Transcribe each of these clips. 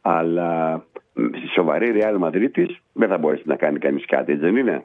Αλλά στη σοβαρή Real Madrid δεν θα μπορέσει να κάνει κανείς κάτι, δεν είναι?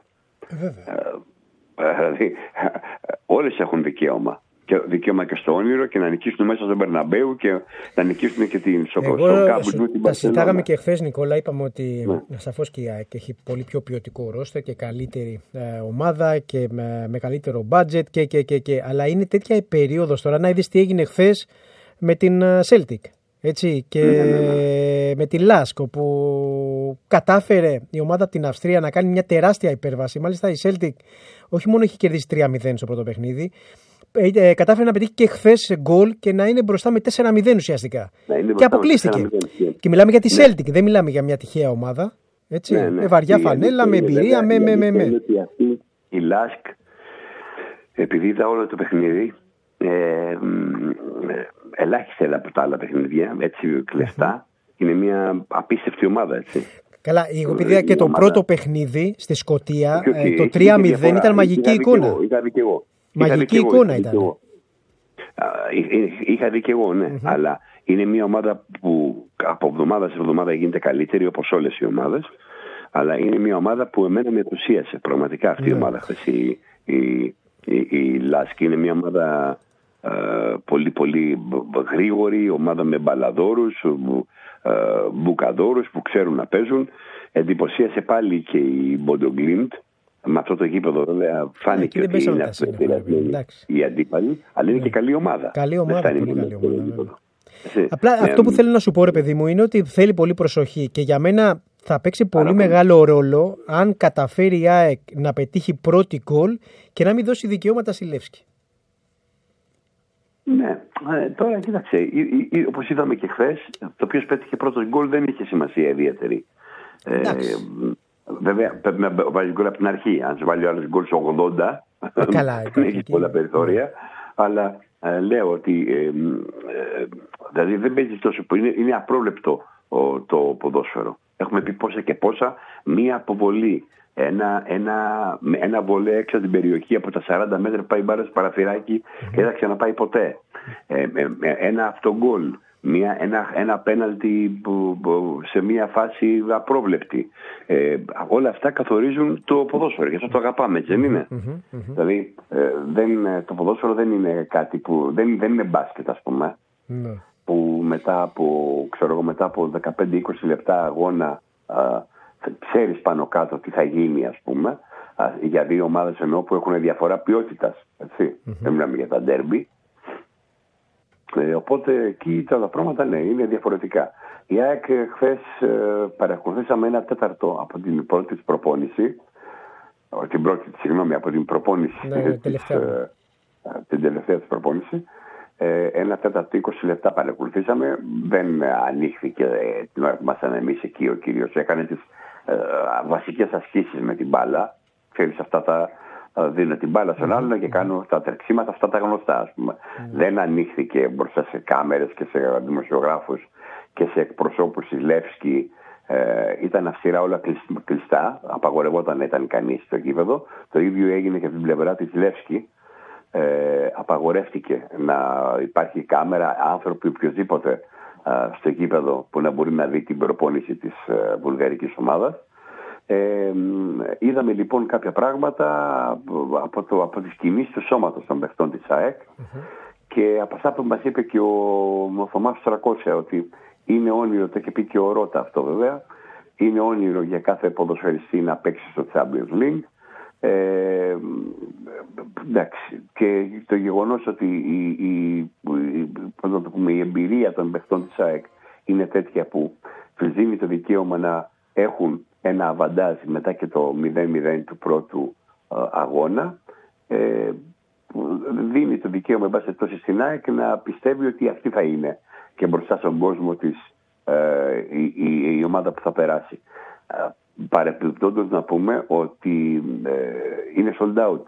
Δηλαδή όλες έχουν δικαίωμα. Και δικαίωμα και στο όνειρο και να νικήσουν μέσα στον Μπερναμπέου και να νικήσουν και στον Κάμπου του. Τα συζητάγαμε και χθες, Νικόλα. Είπαμε ότι σαφώς και η ΑΕΚ έχει πολύ πιο ποιοτικό ρόστερ και καλύτερη ομάδα και με καλύτερο budget. Αλλά είναι τέτοια η περίοδος τώρα. Να είδες τι έγινε χθες με την Celtic. Έτσι, και με τη Λάσκο που κατάφερε η ομάδα από την Αυστρία να κάνει μια τεράστια υπέρβαση. Μάλιστα η Celtic όχι μόνο έχει κερδίσει 3-0 στο πρώτο παιχνίδι, κατάφερε να πετύχει και χθες γκολ και να είναι μπροστά με 4-0 ουσιαστικά. Και αποκλείστηκε. Και μιλάμε για τη Celtic, δεν μιλάμε για μια τυχαία ομάδα. Έτσι, με βαριά φανέλα, με εμπειρία, Αυτή η Λάσκ, επειδή είδα όλο το παιχνίδι, ελάχιστα από τα άλλα παιχνίδια, έτσι κλειστά, είναι μια απίστευτη ομάδα, έτσι. Καλά, εγώ επειδή και το πρώτο παιχνίδι στη Σκωτία, το 3-0 ήταν μαγική εικόνα. Μαγική εικόνα ήταν. Είχα δει και εγώ, ναι. Αλλά είναι μια ομάδα που από εβδομάδα σε εβδομάδα γίνεται καλύτερη, όπως όλες οι ομάδες. Αλλά είναι μια ομάδα που εμένα με ενθουσίασε πραγματικά αυτή η ομάδα. Η Λάσκη είναι μια ομάδα πολύ πολύ γρήγορη, ομάδα με μπαλαδόρους, μπουκαδόρους που ξέρουν να παίζουν. Εντυπωσίασε πάλι και η Μποντογκλίντ. Με αυτό το γήπεδο βέβαια φάνηκε ότι είναι η αντίπαλη, αλλά είναι και καλή ομάδα. Καλή ομάδα, πολύ καλή ομάδα. Απλά αυτό που θέλω να σου πω, ρε παιδί μου, είναι ότι θέλει πολύ προσοχή και για μένα θα παίξει πολύ μεγάλο ρόλο αν καταφέρει η ΑΕΚ να πετύχει πρώτη γκολ και να μην δώσει δικαιώματα στη Λεύσκη. Ναι, τώρα κοίταξε, όπως είδαμε και χθες, το οποίος πέτυχε πρώτος γκολ δεν είχε σημασία ιδιαίτερη. Βέβαια πρέπει να βάλει γκολ από την αρχή. Αν σου βάλει ο άλλος γκολ στο 80, δεν έχει πολλά περιθώρια. Αλλά λέω ότι δηλαδή δεν παίζει τόσο. Είναι απρόβλεπτο το ποδόσφαιρο. Έχουμε πει πόσα και πόσα. Μία αποβολή, ένα βολέ έξω από την περιοχή από τα 40 μέτρα πάει μπάλα στο παραθυράκι και δεν θα ξαναπάει ποτέ. Ένα αυτογκολ. Ένα πέναλτι σε μια φάση απρόβλεπτη. Όλα αυτά καθορίζουν το ποδόσφαιρο και αυτό το αγαπάμε, έτσι δεν είναι? Δηλαδή το ποδόσφαιρο δεν είναι κάτι που δεν είναι μπάσκετ, ας πούμε, που μετά από 15-20 λεπτά αγώνα ξέρεις πάνω κάτω τι θα γίνει, ας πούμε, για δύο ομάδες εννοώ που έχουν διαφορά ποιότητας, έτσι. Δεν μιλάμε για τα ντέρμπι. Οπότε εκεί τα πράγματα είναι διαφορετικά. Η ΑΕΚ χθες παρακολουθήσαμε 1/4 από την πρώτη της προπόνηση. Από την προπόνηση την τελευταία της προπόνηση. 1/4 20 λεπτά παρακολουθήσαμε. Δεν ανοίχθηκε την ώρα που ήμασταν εμείς εκεί. Ο κύριος έκανε τις βασικές ασκήσεις με την μπάλα. Ξέρεις, αυτά δίνω την μπάλα στον άλλον και κάνω τα τρεξίματα αυτά τα γνωστά, ας πούμε. Δεν ανοίχθηκε μπροστά σε κάμερες και σε δημοσιογράφους και σε εκπροσώπους της Λεύσκη. Ήταν αυστηρά όλα κλειστά. Απαγορευόταν να ήταν κανείς στο γήπεδο. Το ίδιο έγινε και από την πλευρά της Λεύσκη. Απαγορεύτηκε να υπάρχει κάμερα, άνθρωποι, οποιοδήποτε στο γήπεδο που να μπορεί να δει την προπόνηση της βουλγαρικής ομάδας. Είδαμε λοιπόν κάποια πράγματα από τις κινήσεις του σώματος των παιχτών της ΑΕΚ και από αυτά που μας είπε και ο Θωμάς Στρακώσια, ότι είναι όνειρο, το είχε πει και ο Ρώτα αυτό βέβαια, είναι όνειρο για κάθε ποδοσφαιριστή να παίξει στο Champions League. Εντάξει, και το γεγονός ότι η εμπειρία των παιχτών της ΑΕΚ είναι τέτοια που τους δίνει το δικαίωμα να έχουν ένα αβαντάζ μετά και το 0-0 του πρώτου αγώνα, δίνει το δικαίωμα εν πάση περιπτώσει στην ΑΕΚ να πιστεύει ότι αυτή θα είναι και μπροστά στον κόσμο της η ομάδα που θα περάσει. Παρεπιπτόντως να πούμε ότι είναι sold out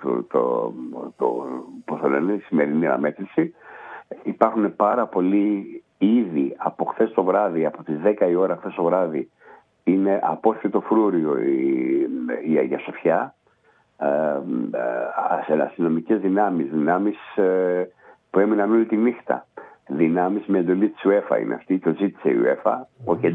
η σημερινή αναμέτρηση. Υπάρχουν πάρα πολλοί ήδη από χθες το βράδυ, από τις 10 η ώρα χθες το βράδυ, είναι απόσχετο φρούριο η Αγία Σοφιά, σε αστυνομικές δυνάμεις που έμειναν όλη τη νύχτα. Δυνάμεις με εντολή της UEFA είναι αυτή, το ζήτησε η UEFA, όχι